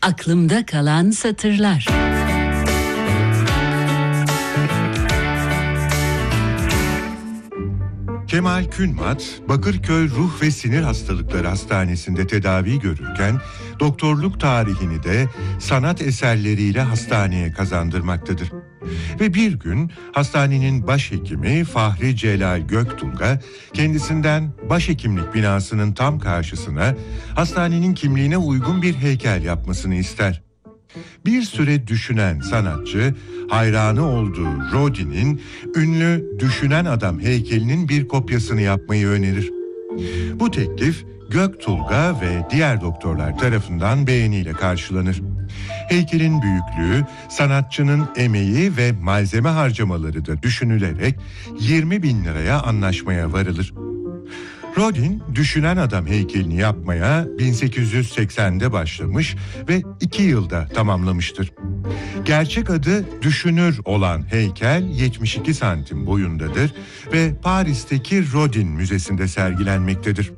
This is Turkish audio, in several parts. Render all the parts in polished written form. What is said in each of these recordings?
Aklımda kalan satırlar. Kemal Künmat, Bakırköy Ruh ve Sinir Hastalıkları Hastanesi'nde tedavi görürken doktorluk tarihini de sanat eserleriyle hastaneye kazandırmaktadır. Ve bir gün hastanenin başhekimi Fahri Celal Göktulga kendisinden başhekimlik binasının tam karşısına hastanenin kimliğine uygun bir heykel yapmasını ister. Bir süre düşünen sanatçı, hayranı olduğu Rodin'in ünlü Düşünen Adam heykelinin bir kopyasını yapmayı önerir. Bu teklif Göktulga ve diğer doktorlar tarafından beğeniyle karşılanır. Heykelin büyüklüğü, sanatçının emeği ve malzeme harcamaları da düşünülerek 20.000 liraya anlaşmaya varılır. Rodin, Düşünen Adam heykelini yapmaya 1880'de başlamış ve 2 yılda tamamlamıştır. Gerçek adı Düşünür olan heykel 72 santim boyundadır ve Paris'teki Rodin Müzesi'nde sergilenmektedir.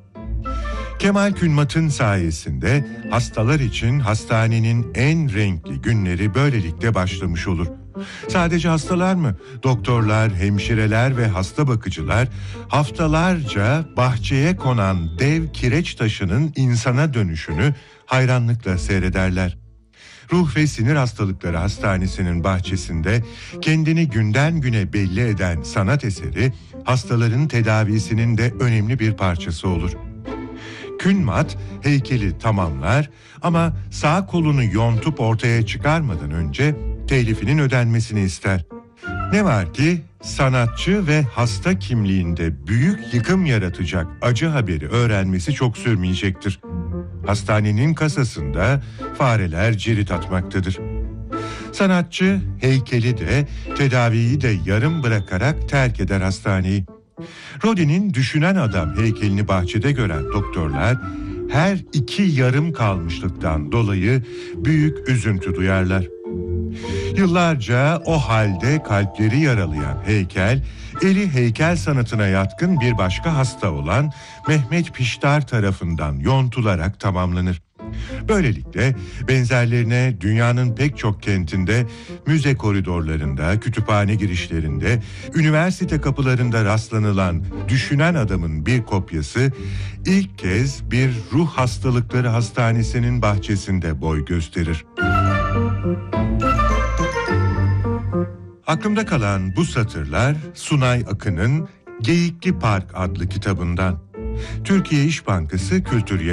Kemal Künmat'ın sayesinde hastalar için hastanenin en renkli günleri böylelikle başlamış olur. Sadece hastalar mı? Doktorlar, hemşireler ve hasta bakıcılar haftalarca bahçeye konan dev kireç taşının insana dönüşünü hayranlıkla seyrederler. Ruh ve Sinir Hastalıkları Hastanesi'nin bahçesinde kendini günden güne belli eden sanat eseri hastaların tedavisinin de önemli bir parçası olur. Künmat heykeli tamamlar ama sağ kolunu yontup ortaya çıkarmadan önce telifinin ödenmesini ister. Ne var ki sanatçı ve hasta kimliğinde büyük yıkım yaratacak acı haberi öğrenmesi çok sürmeyecektir. Hastanenin kasasında fareler cirit atmaktadır. Sanatçı heykeli de tedaviyi de yarım bırakarak terk eder hastaneyi. Rodin'in Düşünen Adam heykelini bahçede gören doktorlar her 2 yarım kalmışlıktan dolayı büyük üzüntü duyarlar. Yıllarca o halde kalpleri yaralayan heykel, eli heykel sanatına yatkın bir başka hasta olan Mehmet Piştar tarafından yontularak tamamlanır. Böylelikle benzerlerine dünyanın pek çok kentinde, müze koridorlarında, kütüphane girişlerinde, üniversite kapılarında rastlanılan Düşünen Adam'ın bir kopyası ilk kez bir ruh hastalıkları hastanesinin bahçesinde boy gösterir. Aklımda kalan bu satırlar Sunay Akın'ın Geyikli Park adlı kitabından. Türkiye İş Bankası Kültür